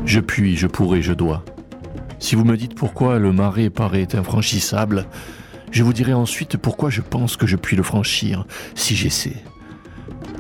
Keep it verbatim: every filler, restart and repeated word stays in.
Je puis, je pourrai, je dois. Si vous me dites pourquoi le marais paraît infranchissable, je vous dirai ensuite pourquoi je pense que je puis le franchir, si j'essaie.